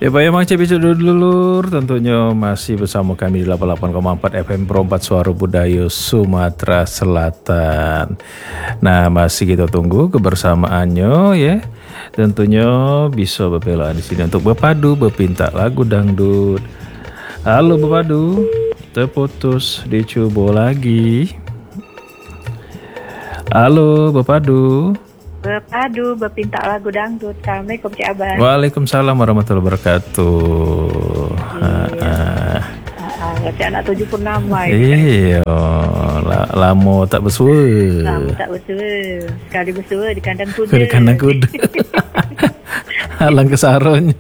Ya Pak Emang Cepicu dulur, tentunya masih bersama kami di 88,4 FM Pro 4 Suara Budaya Sumatera Selatan. Nah masih kita tunggu kebersamaannya ya. Tentunya bisa berpelaan di sini untuk berpadu berpinta lagu dangdut. Halo berpadu, terputus dicoba lagi. Halo berpadu. Berpadu, berpinta lagu dangdut. Assalamualaikum Cik Abah. Waalaikumsalam warahmatullahi wabarakatuh. Cik anak 7 purnama. Iya, lama tak bersua. Lama tak bersua. Sekali bersua di kandang kuda. Di kandang kuda. Halang kesaronnya.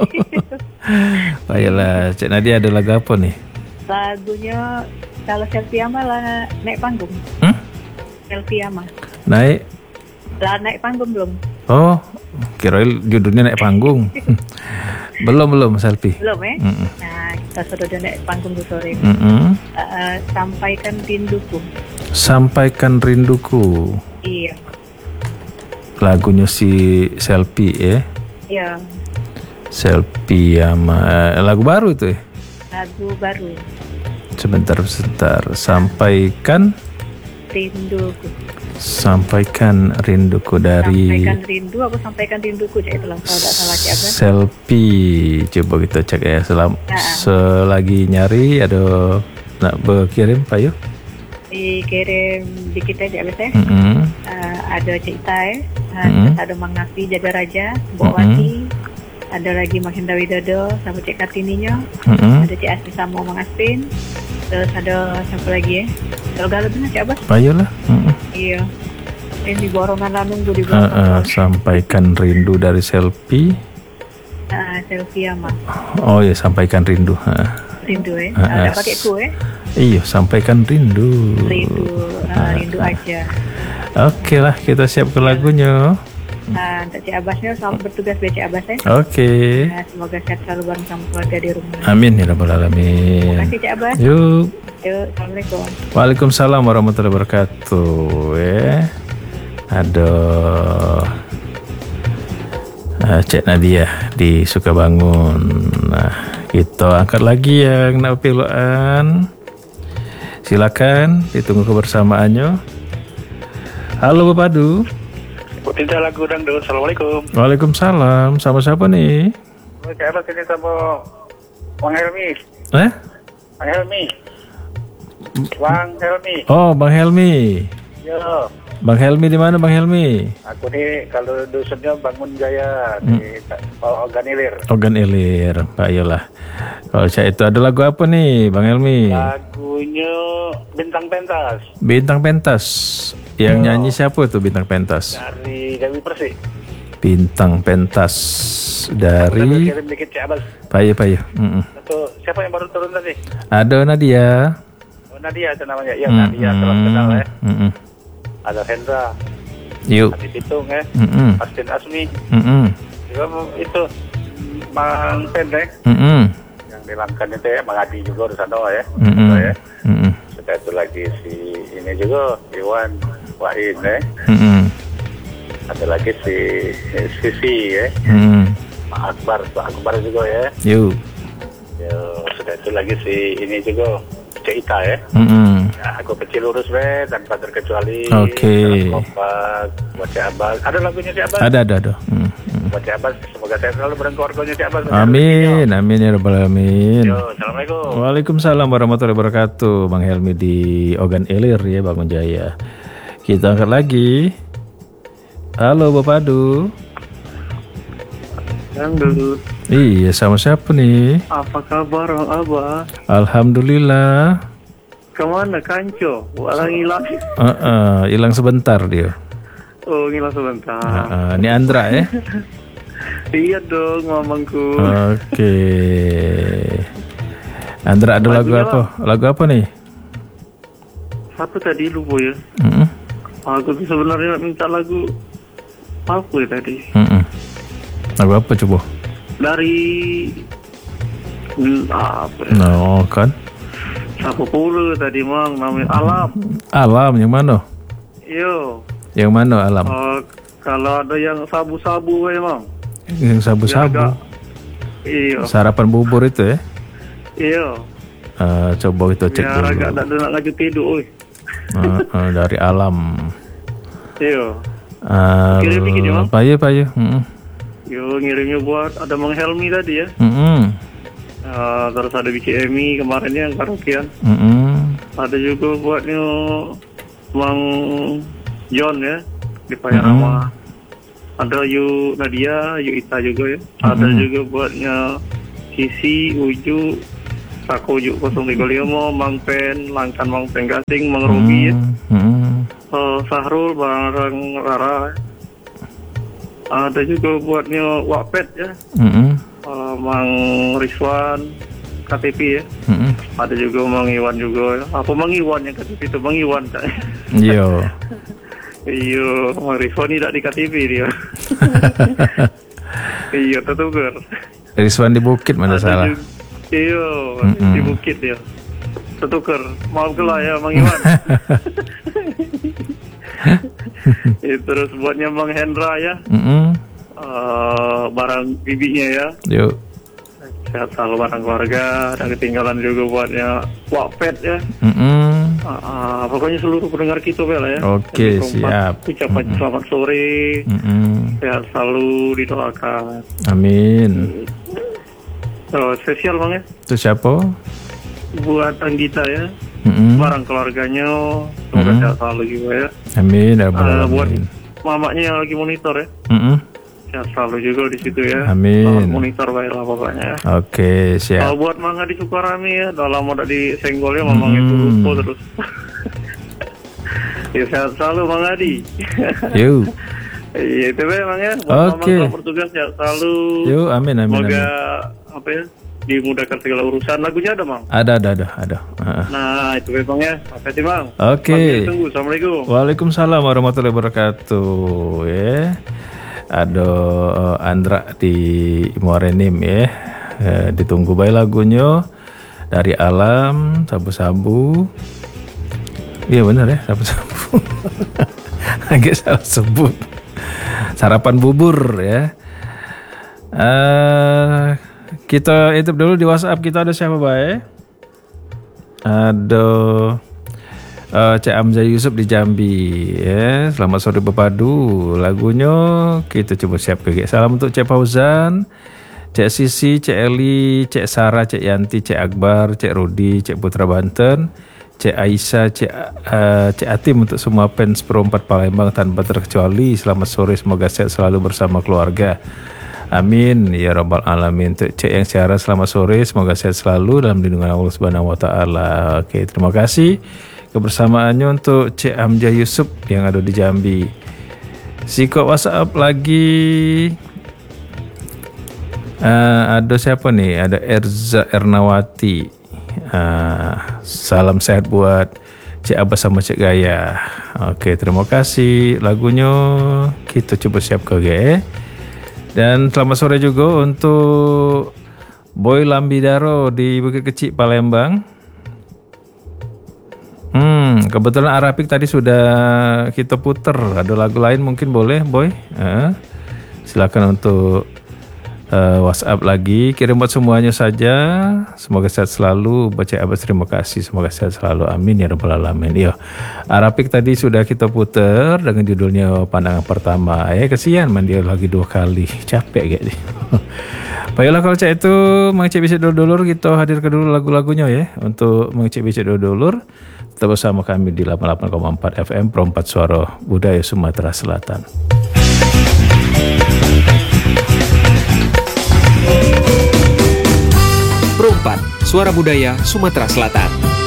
Baiklah, Cik Nadia ada lagu apa nih? Lagunya kalau Selfie Ama lah naik panggung. Selfie Ama. Naik? Lah naik panggung belum? Oh, kirain judulnya naik panggung. belum selfie. Belum ya? Nah, kita sudah naik panggung tuh sore. Sampaikan rinduku. Sampaikan rinduku. Iya. Lagunya si Selfie ya? Iya. Selfie sama lagu baru itu ya? Lagu baru. Sebentar. Sampaikan rinduku. Sampaikan rinduku dari Sampaikan rindu apa sampaikan rinduku Cik itu lah kalau tidak salah Cik Abah. Selfie. Coba kita cek ya selagi nyari ada nak berkirim Pak Yu? Dikirim di kita Cik Abah ada Cik Tai, ada Mang Nafi Jaga Raja, Mbok Wati, ada lagi Mahinda Widodo sama Cik Kartininya, ada Cik Asmi sama Mang Aspin. Terus ada siapa lagi ya? Kalau galau benar Cik Abah? Ayolah. Iya. Ini borongan lah nunggu di belakang. Sampaikan rindu dari Selfie. Selfie Ama. Oh ya, sampaikan rindu. Rindu ya. Ada pakai ku ya? Iya, sampaikan rindu. Rindu aja. Oke lah, kita siap ke lagunya. Untuk Cik Abbasnya selamat bertugas ya Cik Abbas ya. Oke. Semoga sehat selalu bareng sama keluarga di rumah. Amin ya rabbal alamin. Terima kasih Cik Abbas. Yuk. Assalamualaikum. Waalaikumsalam warahmatullahi wabarakatuh. Aduh. Cik Nadia di Sukabangun. Nah, kita angkat lagi yang nak piluan. Silakan ditunggu kebersamaannya. Halo Bapadu. Pinta lagu dangdut. Assalamualaikum. Waalaikumsalam. Sama siapa nih? Cik Abah ini sama Bang Helmi. Bang Helmi. Oh, Bang Helmi. Yo. Bang Helmi di mana Bang Helmi? Aku nih kalau dusunnya Bangun Jaya di Ogan Ilir. Ogan Ilir, Pak Yolah. Kalau saya itu ada lagu apa nih Bang Helmi? Lagunya Bintang Pentas. Bintang Pentas. Yang nyanyi siapa tuh Bintang Pentas? Dari Dewi Persik. Bintang Pentas dari kirim dikit Cik Abbas. Payo. Tuh, siapa yang baru turun tadi? Ada Nadia. Oh, Nadia itu namanya. Ya, Nadia salam kenal ya. Ada Hendra. Yuk. Adi Pitung ya. Astin Asmi. Juga itu Mang Pendek. Yang dilangkan itu ya, Mang Adi juga di sana ya. Ya. Sudah itu lagi si ini juga Iwan Wahid ya. Ada lagi si Sisi ya. Pak Akbar juga ya. Yuk. Sudah itu lagi si ini juga Cik Ita ya. Aku kecil lurus tanpa terkecuali. Oke. Kompak buat Cik Abbas. Ada lagunya Cik Abbas? Ada. Buat Cik Abbas, semoga saya selalu bareng keluarganya Cik Abbas. Amin ya rabbal alamin. Assalamualaikum. Waalaikumsalam warahmatullahi wabarakatuh. Bang Helmi di Ogan Ilir ya, Bangun Jaya. Kita angkat lagi. Halo Bapak Adu. Dangdut. Iya, sama siapa nih? Apa kabar Bang Abah? Alhamdulillah. Kemana Kanco? Walang hilang. Hilang sebentar dia. Oh, ngilang sebentar. Ini Andra ya? Iya dong, mamangku. Oke. Andra ada lagu apa? Lagu apa nih? Satu tadi lupa ya. Aku tuh sebenarnya minta lagu apa ya tadi? Lagu apa coba? Dari apa ya? No kan? Apa pula tadi mang namanya Alam. Alam yang mana? Yo. Yang mana Alam? Kalau ada yang sabu-sabu emang. Yang sabu-sabu. Iya. Sarapan bubur itu ya. Iya. Coba kita cek biar dulu. agak tak nak laju tidur. Dari alam. Iya. Kirim dikit ya, Bang. Payah. Yo, ngirimnya buat ada Mang Helmi tadi ya. Terus ada Biki Emi kemarinnya yang karaokean. Ada juga buatnya Mang John ya di Payanama. Ada Yu Nadia, Yu Ita juga ya. Ada juga buatnya Sisi, Uju, Sako Uju 035, Mang Pen, Langkan Mang Pen Gasing, Mang Robi ya. Sahrul bareng Rara. Ada juga buatnya Wapet ya. Mang Rizwan KTP ya. Ada juga Mang Iwan juga ya. Apa Mang Iwan yang KTP itu? Mang Iwan tak? Iya. Iya, Mang Rizwan tidak di KTP dia. Iya, tertukar. Rizwan di Bukit mana salah. Iya, di Bukit dia. Tertukar. Maaf kelah ya Mang Iwan. Terus buatnya Mang Hendra ya. Barang bibinya ya. Yuk. Sehat selalu barang keluarga. Dan ketinggalan juga buatnya Wapet ya. Pokoknya seluruh pendengar kita lah ya. Oke, siap. Ucapan selamat sore. Sehat selalu didoakan. Amin. Spesial Bang ya. Itu siapa? Buat Anggita ya. Barang keluarganya. Semoga sehat selalu juga ya. Amin. Buat mamanya yang lagi monitor ya. Sehat selalu juga di situ ya. Amin. Monitor baiklah pokoknya ya. Oke, siap. Buat Mangga di Sukarami ya, udah lama udah disenggol ya, Mamang itu lupa terus. Ya sehat selalu Mang Adi. Yuk. Iya itu ya Bang ya. Buat Mamang bertugas sehat selalu. Yuk, amin. Semoga apa ya, dimudahkan segala urusan. Lagunya ada Bang? Ada. Nah itu ya Bang ya. Makasih Bang. Oke. Tunggu. Assalamualaikum. Waalaikumsalam warahmatullahi wabarakatuh. Ya. Ada Andra di Muarenim ya. Ditunggu baik lagunya dari alam sabu-sabu. Iya benar ya, sabu-sabu. Agak salah sebut. Sarapan bubur ya. Kita itu dulu di WhatsApp kita ada siapa baik? Ada Cik Amza Yusuf di Jambi ya. Selamat sore Bepadu. Lagunya kita coba siap ke. Salam untuk Cik Fauzan, Cik Sisi, Cik Eli, Cik Sarah, Cik Yanti, Cik Akbar, Cik Rudi, Cik Putra Banten, Cik Aisyah, Cik Atim, untuk semua fans Perompat Palembang tanpa terkecuali. Selamat sore, semoga sehat selalu bersama keluarga. Amin ya rabbal alamin. Untuk Cik yang siaran selamat sore, semoga sehat selalu dalam lindungan Allah Subhanahu wa taala. Oke, terima kasih kebersamaannya untuk Cik Hamzah Yusuf yang ada di Jambi. Sikok WhatsApp lagi. Ada siapa nih? Ada Erza Ernawati. Salam sehat buat Cik Abbas sama Cik Gaya. Oke, terima kasih. Lagunya kita coba siap ke. Dan selamat sore juga untuk Boy Lambidaro di Bukit Kecil Palembang. Kebetulan Arapik tadi sudah kita puter. Ada lagu lain mungkin boleh Boy. Silakan untuk WhatsApp lagi. Kirim buat semuanya saja. Semoga sehat selalu. Baca Abbas terima kasih. Semoga sehat selalu. Amin ya rabbal alamin. Iya. Arapik tadi sudah kita puter dengan judulnya Pandangan Pertama. Kesian man dia lagi 2 kali. Capek kayaknya. Baiklah kalau cak itu mengecek bisik dulur, kita hadirkan dulu lagu-lagunya ya. Untuk mengecek bisik dulur, tetap bersama kami di 88,4 FM Perompat Suara Budaya Sumatera Selatan. Perompat Suara Budaya Sumatera Selatan.